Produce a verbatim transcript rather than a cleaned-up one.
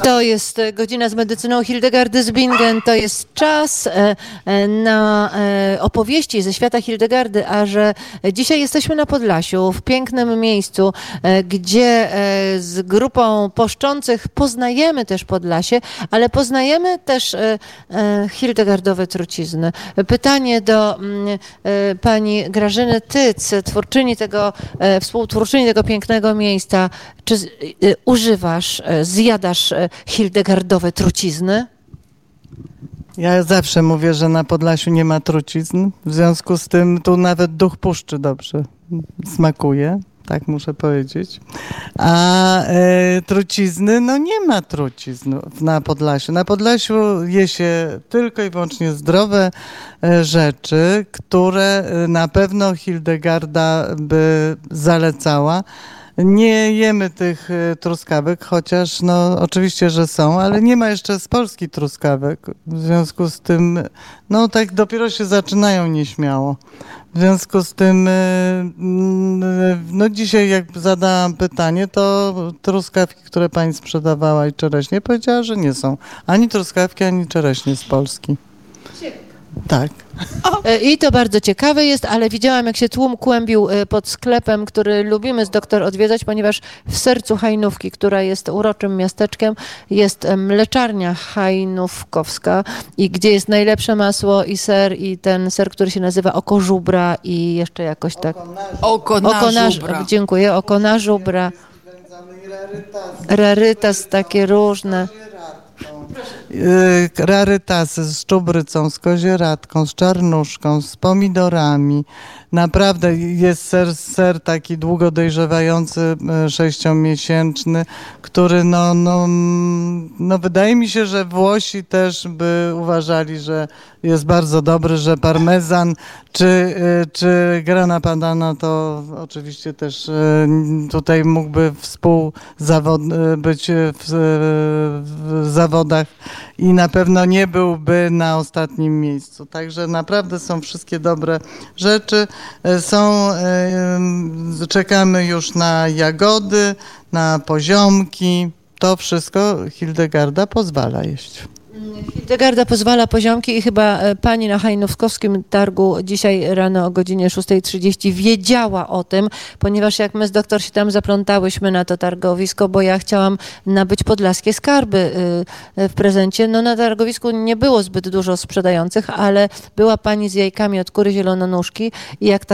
To jest e, godzina z medycyną Hildegardy Zbingen. To jest czas e, e, na e, opowieści ze świata Hildegardy, a że dzisiaj jesteśmy na Podlasiu, w pięknym miejscu, e, gdzie e, z grupą poszczących poznajemy też Podlasie, ale poznajemy też e, e, hildegardowe trucizny. Pytanie do mm, e, pani Grażyny Tyc, twórczyni tego, e, współtwórczyni tego pięknego miejsca. Czy z- e, używasz, e, zjadasz e, hildegardowe trucizny? Ja zawsze mówię, że na Podlasiu nie ma trucizn, w związku z tym tu nawet duch puszczy dobrze smakuje, tak muszę powiedzieć. A e, trucizny, no nie ma trucizn na Podlasiu. Na Podlasiu je się tylko i wyłącznie zdrowe e, rzeczy, które e, na pewno Hildegarda by zalecała. Nie jemy tych e, truskawek, chociaż no oczywiście, że są, ale nie ma jeszcze z Polski truskawek. W związku z tym, no tak dopiero się zaczynają nieśmiało. W związku z tym, e, mm, no dzisiaj jak zadałam pytanie, to truskawki, które pani sprzedawała i czereśnie, powiedziała, że nie są ani truskawki, ani czereśnie z Polski. Tak. E, I to bardzo ciekawe jest, ale widziałam, jak się tłum kłębił e, pod sklepem, który lubimy z doktor odwiedzać, ponieważ w sercu Hajnówki, która jest uroczym miasteczkiem, jest e, mleczarnia hajnówkowska, i gdzie jest najlepsze masło i ser, i ten ser, który się nazywa oko żubra i jeszcze jakoś tak. Oko na Oko na żubra. Dziękuję, oko na żubra. Rarytas, takie różne. Yy, rarytasy z czubrycą, z kozieradką, z czarnuszką, z pomidorami. Naprawdę jest ser, ser taki długo dojrzewający, yy, sześciomiesięczny, który no, no, mm, no wydaje mi się, że Włosi też by uważali, że jest bardzo dobry, że parmezan czy, yy, czy grana padana to oczywiście też yy, tutaj mógłby współzawod, yy, być w, w zawodach i na pewno nie byłby na ostatnim miejscu. Także naprawdę są wszystkie dobre rzeczy. Są, y, czekamy już na jagody, na poziomki. To wszystko Hildegarda pozwala jeść. Hildegarda pozwala poziomki i chyba e, pani na Hajnówkowskim targu dzisiaj rano o godzinie szóstej trzydzieści wiedziała o tym, ponieważ jak my z doktor się tam zaplątałyśmy na to targowisko, bo ja chciałam nabyć podlaskie skarby y, y, w prezencie. No na targowisku nie było zbyt dużo sprzedających, ale była pani z jajkami od kury zielononóżki i jak ta